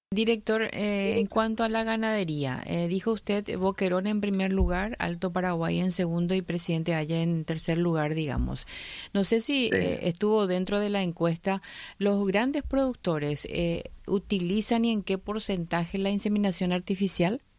Director, en cuanto a la ganadería, dijo usted Boquerón en primer lugar, Alto Paraguay en segundo y Presidente Haya en tercer lugar, digamos. No sé si Sí. estuvo dentro de la encuesta, los grandes productores utilizan y en qué porcentaje la inseminación artificial.